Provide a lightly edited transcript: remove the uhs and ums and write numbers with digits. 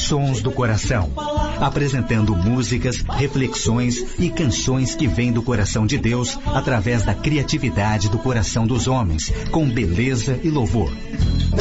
Sons do Coração, apresentando músicas, reflexões e canções que vêm do coração de Deus através da criatividade do coração dos homens, com beleza e louvor.